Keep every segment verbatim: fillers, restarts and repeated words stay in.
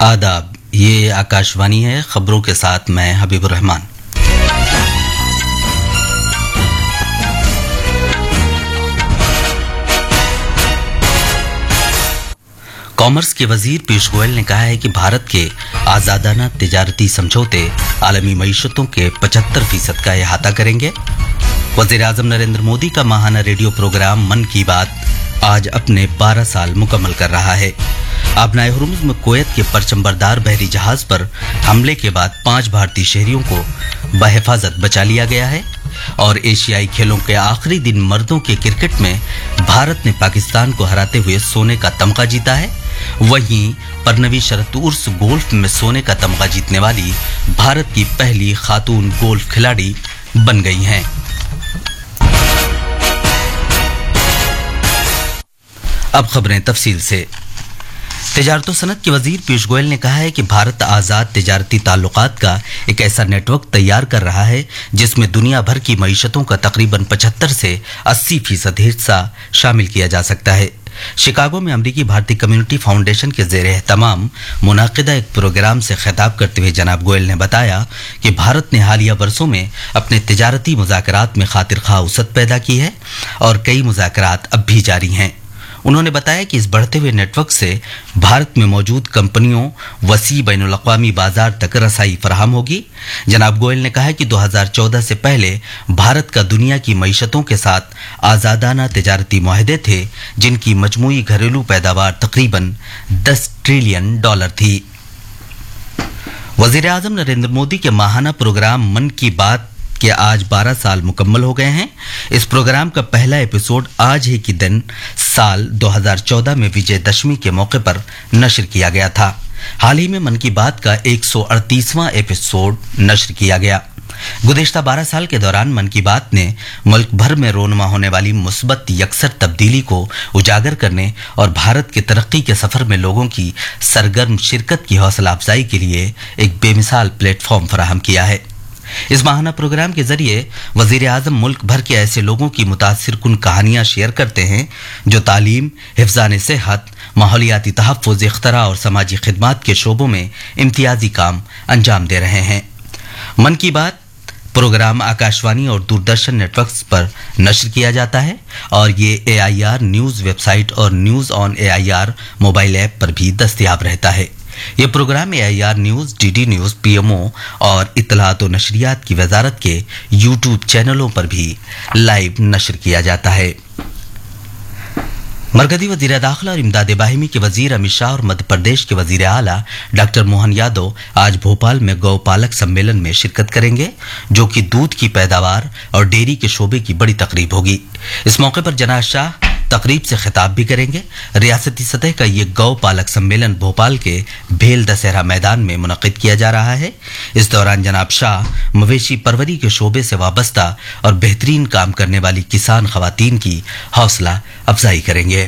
आदाब, ये आकाशवाणी है। खबरों के साथ मैं हबीबुर रहमान। कॉमर्स के वजीर पीयूष गोयल ने कहा है कि भारत के आजादाना तिजारती समझौते आलमी मईशतों के पचहत्तर फीसद का अहाता करेंगे। वजीर आजम नरेंद्र मोदी का माहाना रेडियो प्रोग्राम मन की बात आज अपने बारह साल मुकम्मल कर रहा है। आबनाए हुर्मुज़ में कुवैत के परचमबरदार बहरी जहाज पर हमले के बाद पांच भारतीय शहरियों को बहिफाजत बचा लिया गया है। और एशियाई खेलों के आखिरी दिन मर्दों के क्रिकेट में भारत ने पाकिस्तान को हराते हुए सोने का तमगा जीता है। वहीं परनवी शरत उर्स गोल्फ में सोने का तमगा जीतने वाली भारत की पहली खातून गोल्फ खिलाड़ी बन गई हैं। अब खबरें तफसील से। तिजारत और सनत के वजीर पीयूष गोयल ने कहा है कि भारत आज़ाद तिजारती ताल्लुकात का एक ऐसा नेटवर्क तैयार कर रहा है जिसमें दुनिया भर की मईशतों का तकरीबन पचहत्तर से अस्सी फीसद हिस्सा शामिल किया जा सकता है। शिकागो में अमरीकी भारतीय कम्युनिटी फाउंडेशन के ज़ेर एहतमाम मुनाकिदा एक प्रोग्राम से खिताब करते हुए जनाब गोयल ने बताया कि भारत ने हालिया वर्षों में अपने तिजारती मुज़ाकरात में खातिर खा वसअत पैदा की है और कई मुज़ाकरात अब भी जारी हैं। उन्होंने बताया कि इस बढ़ते हुए नेटवर्क से भारत में मौजूद कंपनियों वसी बैनुल अक़वामी बाजार तक रसाई फराहम होगी। जनाब गोयल ने कहा कि दो हज़ार चौदह से पहले भारत का दुनिया की मईशतों के साथ आज़ादाना तिजारती मुआहदे थे जिनकी मजमूई घरेलू पैदावार तकरीबन दस ट्रिलियन डॉलर थी। वज़ीर आज़म नरेंद्र मोदी के माहाना प्रोग्राम मन की बात के आज बारह साल मुकम्मल हो गए हैं। इस प्रोग्राम का पहला एपिसोड आज ही के दिन साल दो हज़ार चौदह में विजयदशमी के मौके पर नश्र किया गया था। हाल ही में मन की बात का एक सौ अड़तीसवां एपिसोड नश्र किया गया। गुज़िश्ता बारह साल के दौरान मन की बात ने मुल्क भर में रोनमा होने वाली मुस्बत यकसर तब्दीली को उजागर करने और भारत के तरक्की के सफर में लोगों की सरगर्म शिरकत की हौसला अफजाई के लिए एक बेमिसाल प्लेटफॉर्म फराहम किया है। इस माहाना प्रोग्राम के जरिए वजीर आजम मुल्क भर के ऐसे लोगों की मुतासिर कुन कहानियां शेयर करते हैं जो तालीम, हिफ्ज़ान सेहत, माहौलियाती तहफ़्फ़ुज़, इख्तरा और समाजी खिदमात के शोबों में इम्तियाजी काम अंजाम दे रहे हैं। मन की बात प्रोग्राम आकाशवाणी और दूरदर्शन नेटवर्क्स पर नश्र किया जाता है और ये ए आई आर न्यूज़ वेबसाइट और news on A I R mobile app पर भी दस्तयाब रहता है। ये programme A I R news, D D news, P M O और इत्तलात व नशरियात की वजारत के यूट्यूब चैनलों पर भी लाइव नश्र किया जाता है। मरकज़ी वज़ीर दाखिला और इमदाद बाहिमी के वज़ीर अमित शाह और मध्य प्रदेश के वज़ीर आला डॉक्टर मोहन यादव आज भोपाल में गौपालक सम्मेलन में शिरकत करेंगे जो कि दूध की पैदावार और डेयरी के शोबे की बड़ी तकरीब होगी। इस मौके पर जनाब शाह तकरीब से खिताब भी करेंगे। रियासती सतह का ये गौ पालक सम्मेलन भोपाल के भेल दशहरा मैदान में मुनक़िद किया जा रहा है। इस दौरान जनाब शाह मवेशी परवरी के शोबे से वाबस्ता और बेहतरीन काम करने वाली किसान खवातीन की हौसला अफजाई करेंगे।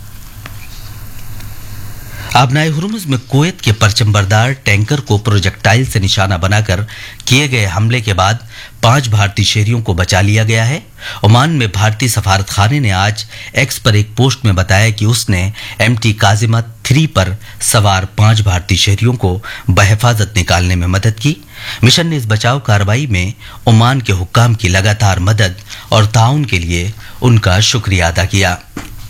आबनाए हुर्मुज़ में कुवैत के परचमबरदार टैंकर को प्रोजेक्टाइल से निशाना बनाकर किए गए हमले के बाद पांच भारतीय शहरियों को बचा लिया गया है। ओमान में भारतीय सफारत खाने ने आज एक्स पर एक पोस्ट में बताया कि उसने एम टी काजिमा थ्री पर सवार पांच भारतीय शहरियों को बहिफाजत निकालने में मदद की। मिशन ने इस बचाव कार्रवाई में ओमान के हुक्काम की लगातार मदद और ताउन के लिए उनका शुक्रिया अदा किया।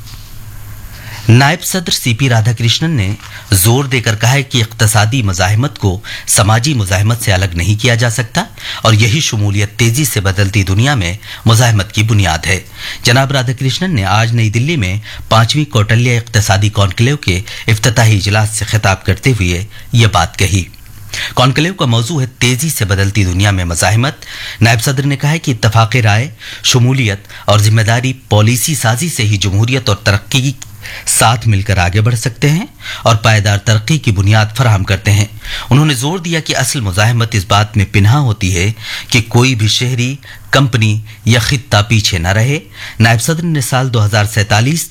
नायब सदर सी पी राधाकृष्णन ने जोर देकर कहा है कि इक्तसादी मुजाहिमत को समाजी मुजाहिमत से अलग नहीं किया जा सकता और यही शमूलियत तेजी से बदलती दुनिया में मुजाहिमत की बुनियाद है। जनाब राधाकृष्णन ने आज नई दिल्ली में पांचवीं कौटल्य इक्तसादी कॉन्क्लेव के इफ्तिताही इजलास से खिताब करते हुए ये बात कही। कॉन्क्लेव का मौजू है तेजी से बदलती दुनिया में मज़ाहिमत। नायब सदर ने कहा है कि इत्तफाक़ राय, शमूलियत और जिम्मेदारी पॉलिसी साजी से ही जमहूरियत और तरक्की साथ मिलकर आगे बढ़ सकते हैं और पायदार तरक्की की बुनियाद फराहम करते हैं। उन्होंने जोर दिया कि असल मुजाहिमत इस बात में पिन्हा होती है कि कोई भी शहरी, कंपनी या खित्ता पीछे न रहे। नायब सदर ने साल दो हज़ार सैंतालीस